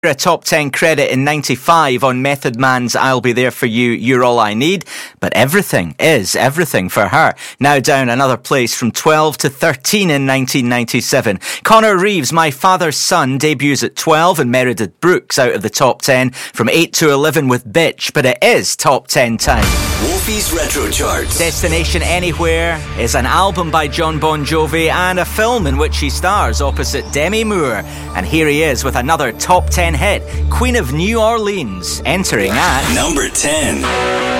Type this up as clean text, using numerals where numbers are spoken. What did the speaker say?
A top 10 credit in 95 on Method Man's I'll Be There For You, You're All I Need. But everything is everything for her. Now down another place from 12 to 13 in 1997. Connor Reeves, My Father's Son, debuts at 12, and Meredith Brooks out of the top 10 from 8 to 11 with Bitch. But it is top 10 time. Wolfie's Retro Charts. Destination Anywhere is an album by John Bon Jovi and a film in which he stars opposite Demi Moore. And here he is with another top 10 hit, Queen of New Orleans, entering at number 10.